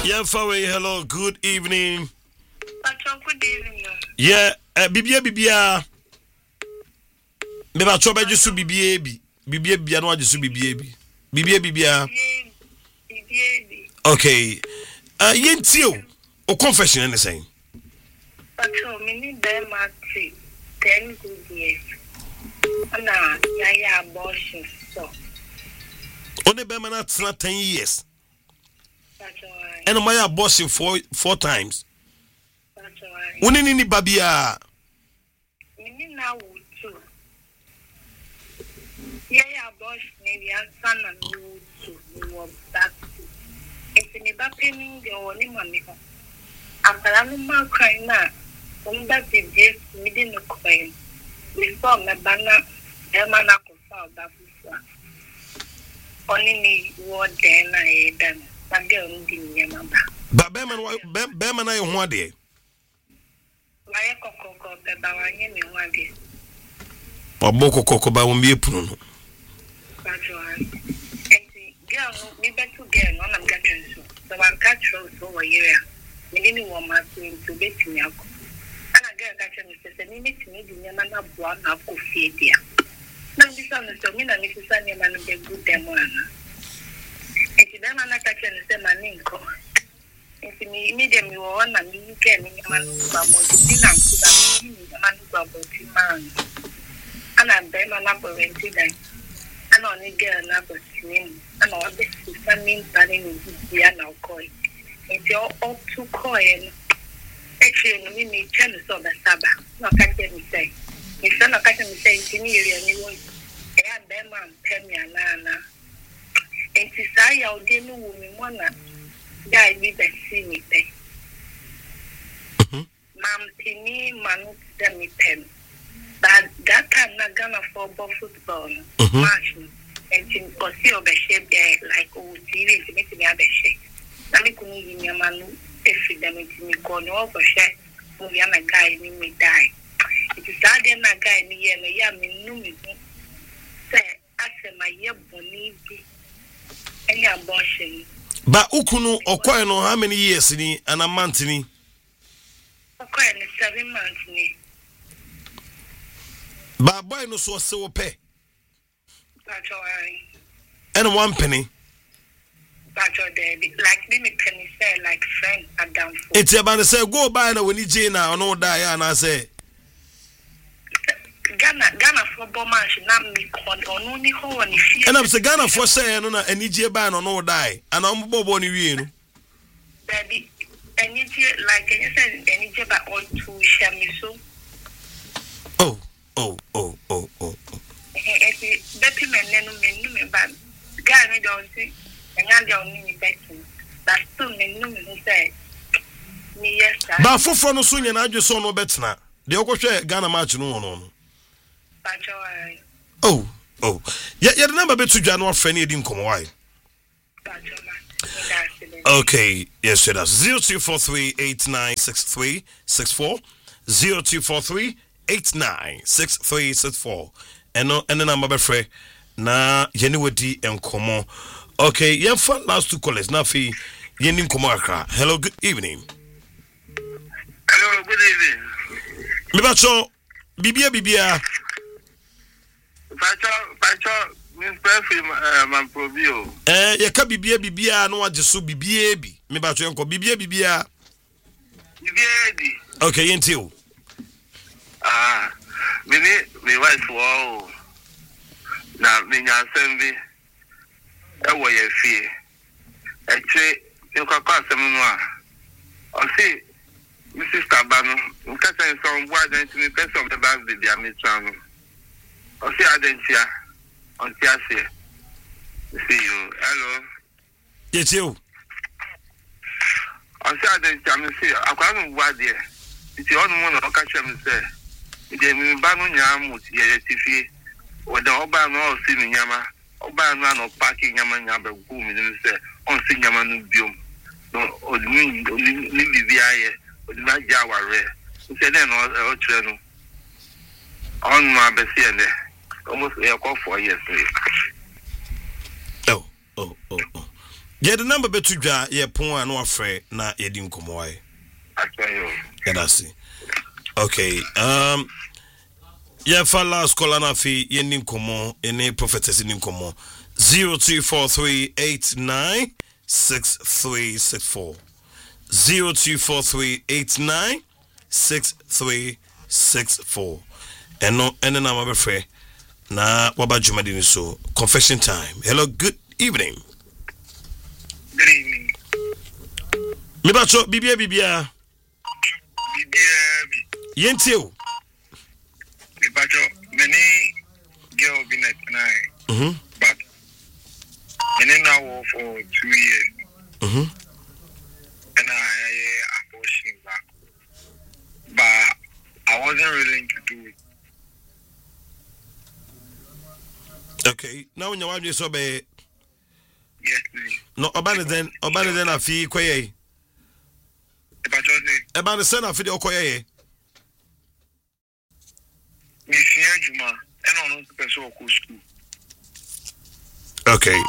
Yeah, Fawe, hello, good evening. Good evening. Yeah, Bibia. Meba choba jisu Bibia no jisu Bibia. Okay. Yentio, o confession anything. Pacho, me need them at 10 good years. Na ya abortion so. Only be man at 10 years. And my abortion four times. Uni ni babia. Mini na wutu. Ya abortion ni ya sana wutu wo back. Enti ni ba peni de woni mami ho. Akara no ma kran na umba bibie mi de no kran. Before me bana e mana ko fa ba fufa. Oni ni wo de na e dan. But Beman, I want it. Why Coco, the Bawani, one day. Or Boko Coco Bawumi Pruno. Girl, we bet to get on and get so. So I'm catch rose over here. Meaning woman to bet me up. And I get catching Mr. Senate to me, the man of one of coffee, dear. Now, this one is so mean, and Mrs. Sunny man of the good demo. Enti dem na kache ne se maninko. Enti mi dem mi wo na mi ke mi manu ba mo ti na ku ba mi manu ba bo ti man. Ana dem na bo renti dan. Ana oni girl na bo ti. Ana o be ti samin tani ni bi ana ko. Enti o tu ko en. Eche no mi chen so ba saba. Na kache mi say. Mi so na kache mi say ti ni area ni wo. E a dem man tell me ana. And to say, I'll do no woman, one guy be the same thing. Mam Tini, Manu, Demi Pen. But that time, not gonna for football, marching, and to see of a shape there like old TV to make me have a shape. Let me come in your man if you damage me, call no over share. Movie, I'm a guy, and me die. It is that then a guy in the year, and a young me, say, I said, my year, Bonnie. Any abortion. But Ukunu Okoy no how many years ni and a month ni? Okoy ni 7 months ni. But boy no so se pay. That's why. And 1 penny. That's all there. Like me penny say like friend at down. It's about to say go buy na when you Jana or no die and I say Ghana for Bomash, not me called on only home and if and I'm saying Ghana for saying on an EJ ban or no die, and I'm Boboni Wien. Baby, and you like you said, and you about all to share me so. Oh. Betty men, but Ghana don't see, and I don't mean betting. But still, men say, me yes, but for from no soon, and I just saw no better. The Okosha Ghana match no. Oh. Yeah, the number be to January Fanny didn't come why. Okay, yes, it does. 0243896364 0243896364 and the number be free na January and come. Okay, yeah, for last 2 callers now for Yenin Komakra. Hello, good evening. Hello, good evening. Mibacho Bibia. Pacho, Miss Perfim, man, Provio. You can Bibia, no one just so Bibia. Me about your uncle Bibia. Okay, until. Me wife, wow. Now, me, I send me away a fee. Actually, you can call someone. I'll see, Mrs. Tabano, you can send some word into me, person of the bank, the Amitrano. I see Adentia on Tiasia. See you. Hello. Yes, you. I see Adentia. I see. I can't word there. It's the only one I catch him say. They will ban on Yamut, TV, or the Obama or Sini Yama, Obama or parking Yaman Yaba boom, and say, on Sinaman Bium. No, or the mean, Livia, or the Jawa rare. He said, then, or channel. On my best almost a call for years. Oh. Get the number betu dwa ye pon a no afre na ye di nkomo ai. Yeah, that's it. Okay. Yeah, for last call na fi ye ni nkomo ene prophetess ni nkomo 0243896364 0243896364 eno na ma be frɛ na waba jumadi ni so confession time. Hello, good evening. Good evening. Me bacho bibia yentio Me bacho many girl been at night. But many now for 2 years. And I abortion back. But I wasn't willing to do it. Okay, now when you want to be Yes, please. no abandon a fee kwaye. About the son of the okoye. Miss Juma, and on the school. Okay.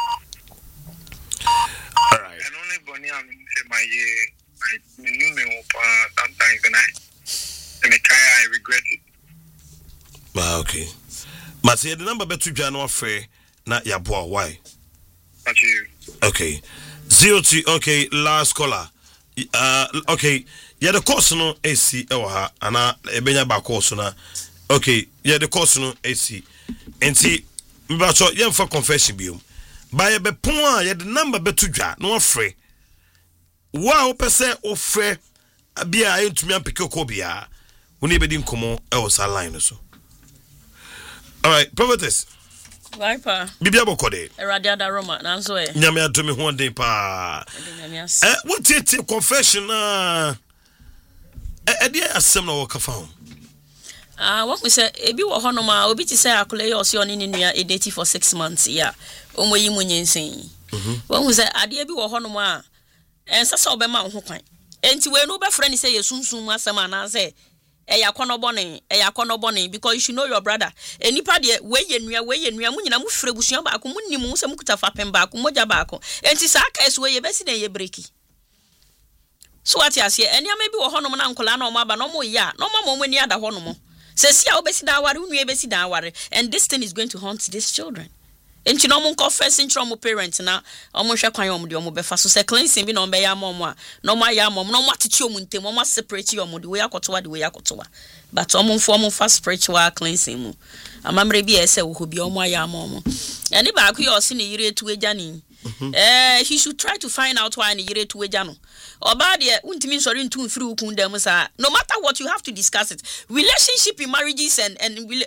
All right. And only Bonnie, I mean, my new name sometimes and I regret it. Well, okay. But see the number betu January free na yabwa why? But you. Okay. 02 okay, last caller. Okay. Yeah, the course no AC ewa ana ebenya ba course na. Okay, yeah, the course no AC. And see mbacho yem for confession biom. Ba be pon a yeah the number betu dwa no free. Wa opese ofre bia entumi ampeke ko bia. Woni be di nkomo e wo sa line so. All right, prophetess. Viper. Bibia bokode. Eradiada Roma nanso e. Nyame adome ho den pa. What it confession e dia asem na wo ka fa ho. What we say ebi wo hono ma obi ti say akole yo se oni nua edati for 6 months ya. Omoyi munyensen. What we say ade ebi wo hono ma ensa se obema ho kwan. Enti we no be frɛ ni say yesunsun asem ana say eya kono bone because you should know your brother. Enipa de we ye nua mu nyina mu frɛ busua ba ko mu nimu se mu kuta fa pem ba ko moja ba ko. Enti sa ka eso ye besi den ye breaki. So what you say enia maybe wo hono na nkola na o ma ba no mo ya no ma mo ni ada hono mo. Se sia obesi da ware unu ebesi da ware and this thing is going to haunt these children. Enti no mo confess intro mo parents na o mo hwe kwan o mo de o mo befa so se cleansing bi no be ya mom a no ma ya mom no mo atete o mo ntem mo separate o mo de we akotowa but o mo fo mo fast spiritual cleansing mu amamre bi ese wo ho bi o mo ya mom eni ba ku yo se ne yire tu eja ni he should try to find out why ne yire tu eja no oba de untimi sori ntu mfiri ukun dem sa no matter what you have to discuss it. Relationship in marriages and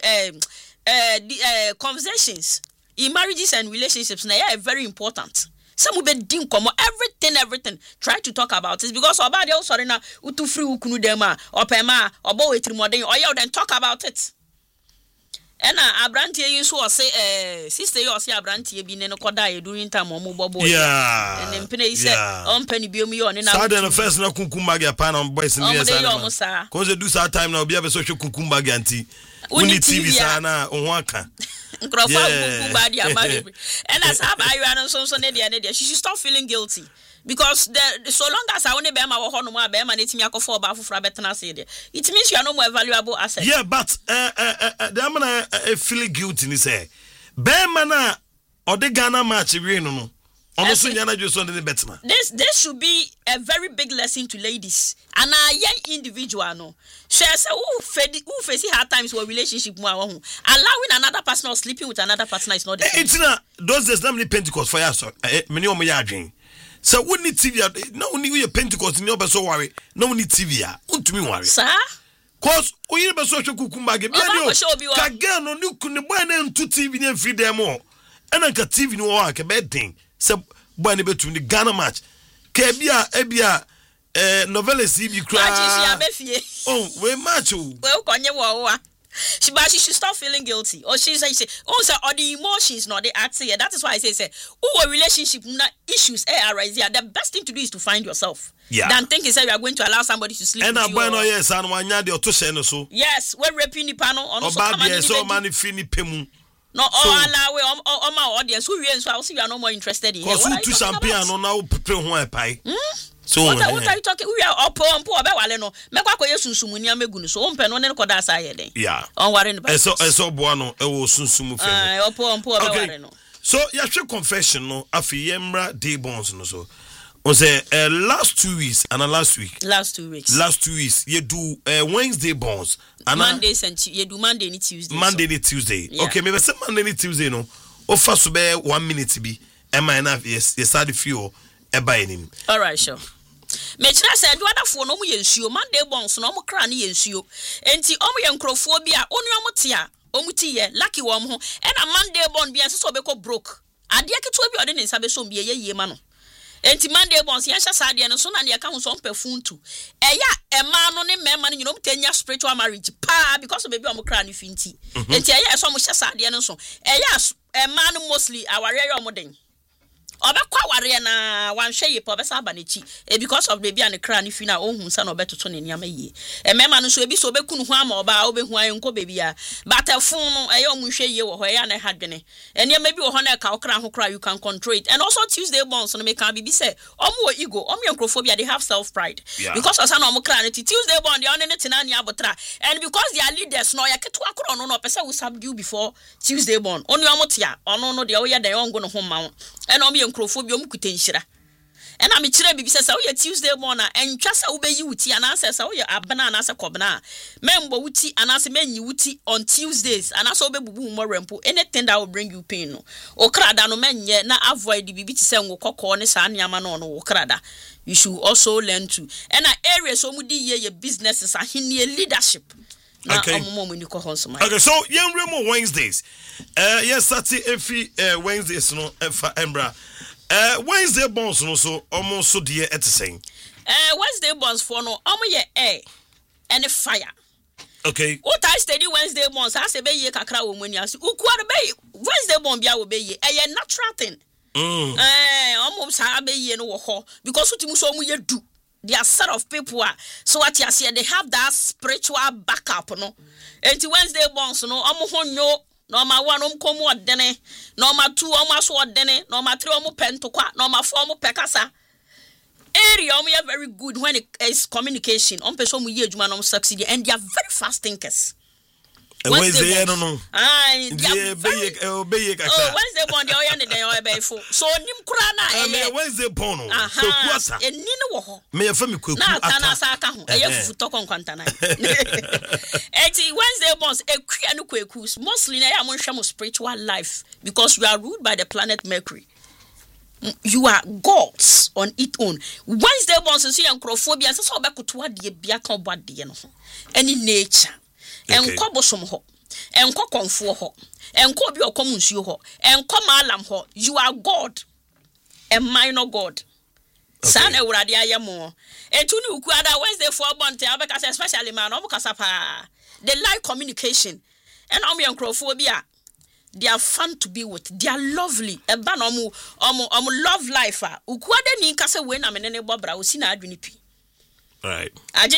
conversations in marriages and relationships now are very important. Some will be din komo everything try to talk about it because oba de sorry na utu free ukunu dem a opema obo wetri modern or you then talk about it. Ena abrantie yin so say sister you say abrantie bi ne no koda e during time o mo bobo yeah and mpene yi say on pani bi o mi yo ne na Saturday no first na kunkumba ga pa na boys in the say cause do that time na obi abeso hwe kunkumba ga anti uni TV sa na ho aka Nkrofa kunkumba dia marry and as have I ran so ne dia she should stop feeling guilty because so long as I only be ma wo hono ma be ma netimi akofo oba afofra betena say there it means you are no more valuable asset. Yeah, but the man feel guilty ni say be man na ode Ghana match we no almost nyana just on the betema. This should be a very big lesson to ladies and a young individual no she say who face hard times for relationship mu allowing another person or sleeping with another person is not the same. It's not those days namely Pentecost fire so many o ya adwen. So we need TV no we Pentecost ni obeso worry no need TV a untumi worry. Sir? Cause we need beso hwe kukumba ge bia dio ka ga no ni kunu boy na ntu TV ni free dem o ena ka TV ni wo aka bedin se boy na betu ni Ghana match ka bia novelist bi kra oh we match o we konye wo she should stop feeling guilty or she say or the emotions not the acting. That is why I say who relationship issues arise here. The best thing to do is to find yourself. Yeah. Than thinking say you are going to allow somebody to sleep with you. And no yes and wanya de oto she no so. Yes, we raping the panel on so come so man fini pemu. no allow all my audience who we so I see you are no more interested in. Cause who to champagne no now prepare ho pie. So what are you talking? We are up on poor wale no. Mekwa koye sunsumu ni amegu so ompe no ne ko da sa ye den. Yeah. On ware no. Eso boa no e wo sunsumu fe. Up on poor ware no. So ya hwe confession no afi yemra day bonds no so. On say last 2 weeks and last 2 weeks you do Wednesday bonds and Mondays and you do Monday and Tuesday. Okay, maybe say Monday and Tuesday no. Offer so be 1 minute bi e man na yes start feel e buy him. All right, sure. Me try say do adafo no mu yensuo Monday bonds no mu kra na yensuo. Enti omu ye nkrofo bi a onu omu te a omu ti ye lucky wo ho e na Monday bond bi enso so be ko broke. Ade ketewa bi ode ne nsa be so bi ye ma no. Enti Monday bonds ya hya sade no so na ne ka ho so mpefuntu. Eya ema no ne mema no nyino mtanya spiritual marriage pa because of baby omu kra no finti. Enti eya so omu hya sade no so. Eya ema no mostly aware ye omu den. Obekwa ware na wanhwe ye po besa aba nechi because of baby and cry ni fi na ohun sa na obetoto ne niam ye emema no so ebi so obekunu hu ama oba obehu ayenko baby a batafun no eye omunhwe ye wo ho ya na hadwene eniam bi wo ho na ka okra ho kra you can control it. And also Tuesday bonds no make can be say omo ego omo enkrofobia they have self pride because osa na omo kra na Tuesday bond they on ne tena ni abotra and because they are leaders no yaketo akro no pese we subdue before Tuesday bond onu omo tia ono no de wo ye den ongo no ho ma and omo enkrofobia omo kutenhira and I'm chire bibi say we Tuesday morning and twasa wo be yi wuti ananse say we abana ananse kobna membo wuti ananse menyi wuti on Tuesdays ananse wo be bubu mo rempo anything that will bring you pain no okrada no menye na avoid bibi ti say ngokoko ne sa niama no no okrada. You should also learn to and areas so mu di ye businesses ahini leadership. Okay. Okay, so young Remo Wednesdays. Yes, Saturday every Wednesdays no for Embra. Wednesday bonds no so almost so dear at the same. Wednesday bonds for no ye air and a fire. Okay. What I study Wednesday bonds, I say be ye kakra woman yas. Ukwa be Wednesday bond bia wo be ye a natural thing. Almost ha be ye no ho because what you so mu ye do. There are set of people so what you say they have that spiritual backup no. And Wednesday bonds no honyo number 1 komu odene number 2 so odene number 3 pentokwa number 4 pekasa area are very good when it is communication person mu ye adwuma no succeed and they are very fast thinkers. Wednesday no Wednesday bond dey on the dey full so nim kura na Wednesday bond so kuasa eni no wo ho me yafa me kwaku ata na sa aka ho eyefu tokon kwanta na eti Wednesday bonds ekua no kwaku mostly na ya mo hwɛ mo spiritual life because you are ruled by the planet Mercury. You are gods on its own. Wednesday bonds so yankrofobia so obekoto ade bia kan bode no ho any nature enko bosom ho enko konfo ho enko bi okom nsuo ho enko malam ho. You are God, a minor God. San ewurade ayemo etu ni uku ada Wednesday for bonte abeka especially man omo kasa pa they like communication and omo enkrofobia they are fun to be with, they are lovely eba no omo love life uku ada ni kasa we na menene bobra osi na adwene pi. All right.